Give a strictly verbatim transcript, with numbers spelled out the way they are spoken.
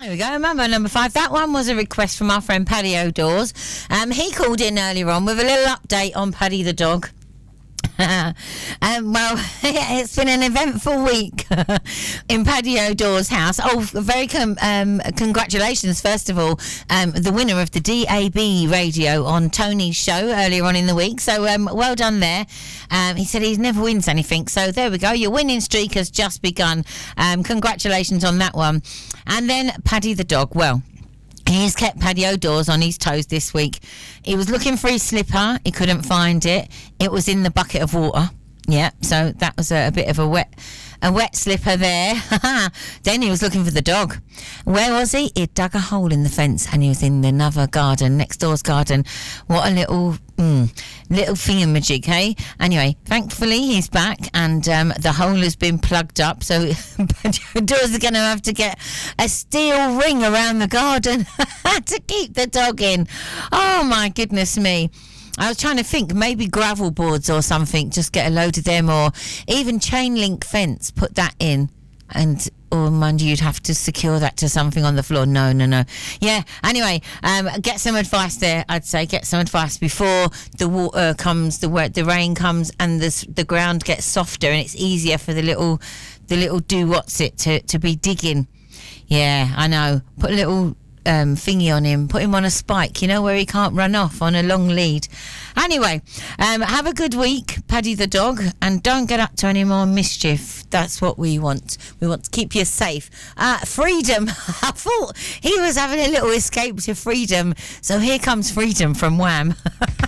There we go, Mambo number five. That one was a request from our friend Paddy O'Dawes. Um, he called in earlier on with a little update on Paddy the dog. um, well, it's been an eventful week in Paddy O'Dawes' house. Oh, very com- um, congratulations, first of all, um, the winner of the D A B radio on Tony's show earlier on in the week. So um, well done there. Um, he said he never wins anything. So there we go. Your winning streak has just begun. Um, congratulations on that one. And then Paddy the dog. Well, he's kept Paddy O'Dawes on his toes this week. He was looking for his slipper. He couldn't find it. It was in the bucket of water. Yeah, so that was a, a bit of a wet a wet slipper there. Then he was looking for the dog. Where was he? He dug a hole in the fence and he was in another garden, next door's garden. What a little mm, little thingamajig, hey? Anyway, thankfully he's back and um, the hole has been plugged up, so Doors are going to have to get a steel ring around the garden to keep the dog in. Oh my goodness me. I was trying to think, maybe gravel boards or something, just get a load of them, or even chain link fence, put that in, and, or mind you, you'd have to secure that to something on the floor. No, no, no. Yeah, anyway, um, get some advice there, I'd say. Get some advice before the water comes, the the rain comes, and the, the ground gets softer, and it's easier for the little, the little do-what's-it to, to be digging. Yeah, I know. Put a little... Um, thingy on him, put him on a spike, you know, where he can't run off on a long lead. Anyway, um, have a good week, Paddy the dog, and don't get up to any more mischief. That's what we want. We want to keep you safe. Uh, freedom. I thought he was having a little escape to freedom, so here comes freedom from Wham.